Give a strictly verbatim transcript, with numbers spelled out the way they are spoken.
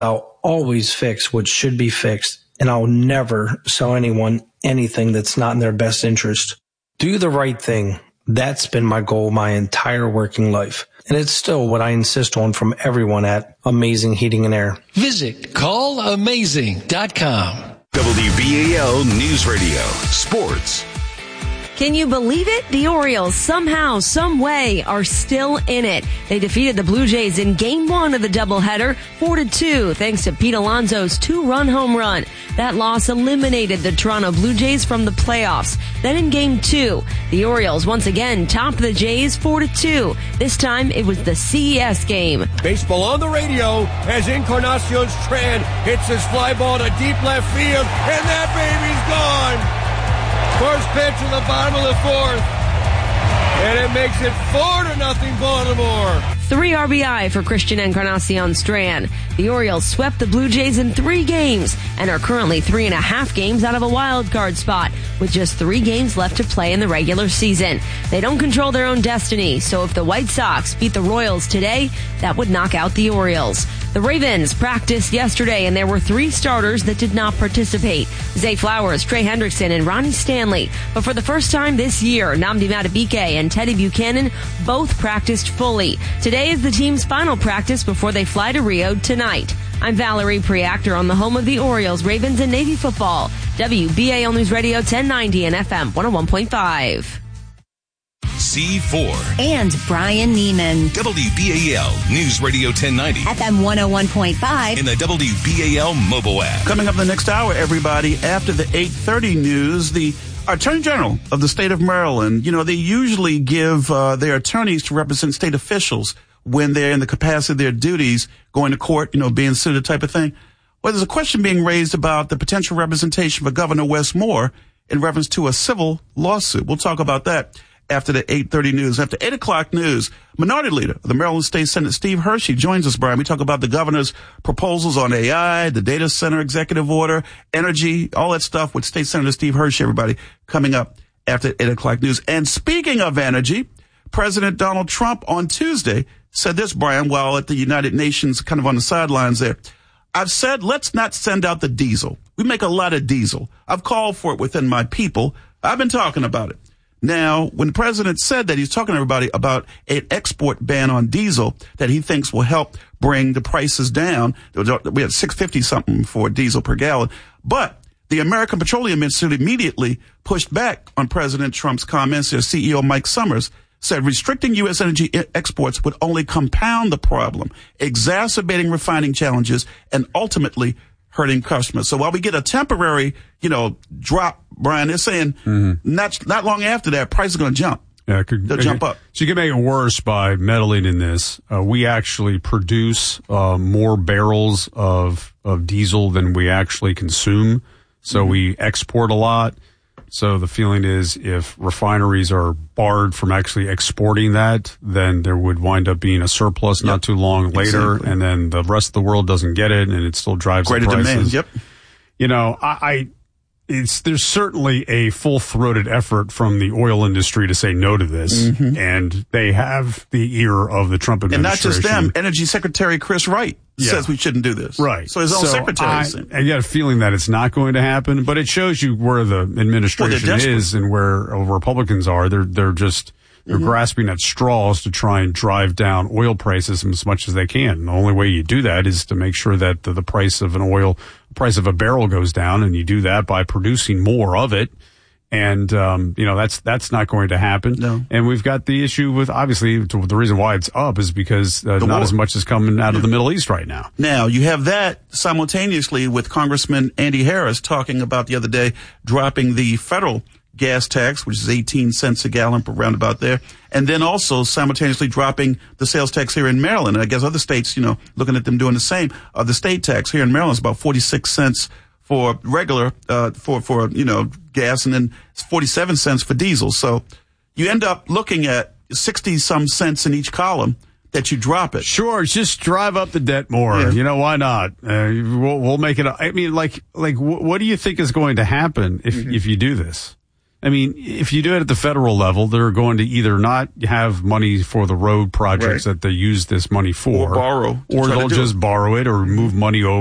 I'll always fix what should be fixed, and I'll never sell anyone anything that's not in their best interest. Do the right thing. That's been my goal my entire working life. And it's still what I insist on from everyone at Amazing Heating and Air. Visit call amazing dot com. W B A L News Radio Sports. Can you believe it? The Orioles somehow, some way are still in it. They defeated the Blue Jays in game one of the doubleheader, four to two, thanks to Pete Alonso's two-run home run. That loss eliminated the Toronto Blue Jays from the playoffs. Then in game two, the Orioles once again topped the Jays four to two. This time it was the C E S game. Baseball on the radio as Encarnacion Strand hits his fly ball to deep left field, and that baby's gone. First pitch in the bottom of the fourth, and it makes it four to nothing Baltimore. Three R B I for Christian Encarnacion Strand. The Orioles swept the Blue Jays in three games and are currently three and a half games out of a wild card spot with just three games left to play in the regular season. They don't control their own destiny, so if the White Sox beat the Royals today, that would knock out the Orioles. The Ravens practiced yesterday, and there were three starters that did not participate. Zay Flowers, Trey Hendrickson, and Ronnie Stanley. But for the first time this year, Nnamdi Madubuike and Teddy Buchanan both practiced fully. Today is the team's final practice before they fly to Rio tonight. I'm Valerie Preactor on the home of the Orioles, Ravens, and Navy football. W B A L News Radio ten ninety and F M one oh one point five. C four. And Brian Neiman. W B A L News Radio ten ninety. F M one oh one point five. In the W B A L mobile app. Coming up the next hour, everybody, after the eight thirty news, the Attorney General of the state of Maryland, you know, they usually give uh, their attorneys to represent state officials when they're in the capacity of their duties, going to court, you know, being sued, type of thing. Well, there's a question being raised about the potential representation for Governor Wes Moore in reference to a civil lawsuit. We'll talk about that after the eight thirty news. After eight o'clock news, Minority Leader of the Maryland State Senate, Steve Hershey, joins us, Brian. We talk about the governor's proposals on A I, the data center executive order, energy, all that stuff with State Senator Steve Hershey, everybody, coming up after eight o'clock news. And speaking of energy, President Donald Trump on Tuesday said this, Brian, while at the United Nations, kind of on the sidelines there. I've said, let's not send out the diesel. We make a lot of diesel. I've called for it within my people. I've been talking about it. Now, when the president said that, he's talking to everybody about an export ban on diesel that he thinks will help bring the prices down. We had six fifty something for diesel per gallon. But the American Petroleum Institute immediately pushed back on President Trump's comments. Their C E O, Mike Summers, said restricting U S energy exports would only compound the problem, exacerbating refining challenges and ultimately hurting customers. So while we get a temporary, you know, drop, Brian, they're saying mm-hmm. not not long after that, price is going to jump. Yeah, it could, They'll it, jump up. So you can make it worse by meddling in this. Uh, we actually produce uh, more barrels of of diesel than we actually consume. So mm-hmm. we export a lot. So the feeling is if refineries are barred from actually exporting that, then there would wind up being a surplus yep. not too long later, exactly. and then the rest of the world doesn't get it, and it still drives greater the prices. Demand. Yep. You know, I, I it's there's certainly a full-throated effort from the oil industry to say no to this, mm-hmm. and they have the ear of the Trump administration. And not just them. Energy Secretary Chris Wright yeah. says we shouldn't do this. Right. So his own so secretary. I, I got a feeling that it's not going to happen, but it shows you where the administration well, is and where Republicans are. They're they're just they're mm-hmm. grasping at straws to try and drive down oil prices as much as they can. And the only way you do that is to make sure that the, the price of an oil, the price of a barrel goes down, and you do that by producing more of it. And, um, you know, that's, that's not going to happen. No. And we've got the issue with, obviously, the reason why it's up is because uh, not war. as much is coming out yeah. of the Middle East right now. Now, you have that simultaneously with Congressman Andy Harris talking about the other day dropping the federal gas tax, which is eighteen cents a gallon per roundabout there. And then also simultaneously dropping the sales tax here in Maryland. And I guess other states, you know, looking at them doing the same. Uh, the state tax here in Maryland is about forty-six cents for regular, uh, for, for, you know, gas, and then forty-seven cents for diesel. So you end up looking at sixty some cents in each column that you drop it. Sure. Just drive up the debt more. Yeah. You know, why not? Uh, we'll, we'll make it. I mean, like, like, what do you think is going to happen if, mm-hmm. if you do this? I mean, if you do it at the federal level, they're going to either not have money for the road projects right. that they use this money for, or borrow, or they'll just it. borrow it or move money over.